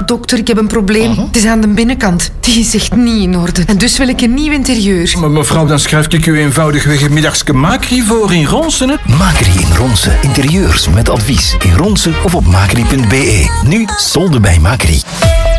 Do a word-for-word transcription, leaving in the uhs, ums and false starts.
dokter, ik heb een probleem. Uh-huh. Het is aan de binnenkant. Die is echt niet in orde. En dus wil ik een nieuw interieur. Maar mevrouw, dan schrijf ik u eenvoudigweg een middagske Macri voor in Ronsen. Hè? Macri in Ronsen. Interieurs met advies. In Ronsen of op macri punt be. Nu solden bij Macri.